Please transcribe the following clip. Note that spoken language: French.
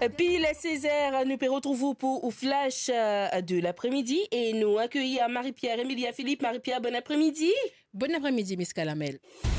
Puis les Césaires, nous peut retrouver pour au flash de l'après-midi et nous accueillir Marie-Pierre, Emilia Philippe. Marie-Pierre, bon après-midi. Bon après-midi, Miss Calamel.